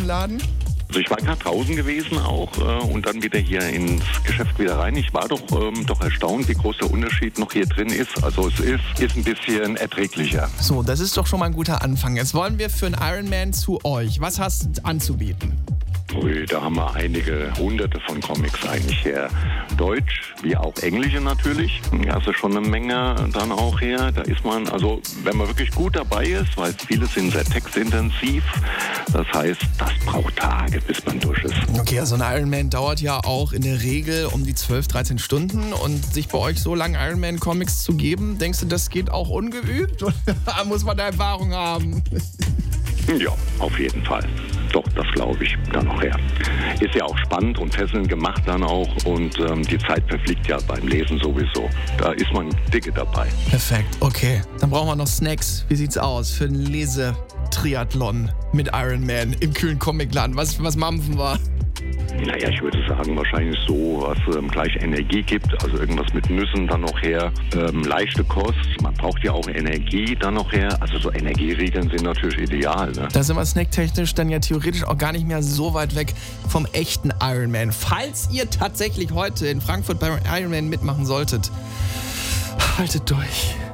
Laden? Also ich war gerade draußen gewesen auch und dann wieder hier ins Geschäft wieder rein. Ich war doch erstaunt, wie groß der Unterschied noch hier drin ist. Also es ist ein bisschen erträglicher. So, das ist doch schon mal ein guter Anfang. Jetzt wollen wir für einen Ironman zu euch. Was hast du anzubieten? Ui, da haben wir einige hunderte von Comics eigentlich her. Deutsch, wie auch Englische natürlich. Also schon eine Menge dann auch her. Da ist man, also wenn man wirklich gut dabei ist, weil viele sind sehr textintensiv. Das heißt, das braucht Tage, bis man durch ist. Okay, also ein Ironman dauert ja auch in der Regel um die 12, 13 Stunden. Und sich bei euch so lange Ironman-Comics zu geben, denkst du, das geht auch ungeübt? Oder muss man da Erfahrung haben? Ja, auf jeden Fall. Doch, das glaube ich dann noch her. Ist ja auch spannend und fesselnd gemacht dann auch und die Zeit verfliegt ja beim Lesen sowieso. Da ist man dicke dabei. Perfekt, okay. Dann brauchen wir noch Snacks. Wie sieht's aus für einen Lesetriathlon mit Ironman im kühlen Comicladen? Was mampfen wir? Naja, ich würde sagen, wahrscheinlich so, was gleich Energie gibt, also irgendwas mit Nüssen dann noch her, leichte Kost, man braucht ja auch Energie dann noch her, also so Energieriegeln sind natürlich ideal. Ne? Da sind wir snacktechnisch dann ja theoretisch auch gar nicht mehr so weit weg vom echten Ironman. Falls ihr tatsächlich heute in Frankfurt beim Ironman mitmachen solltet, haltet durch.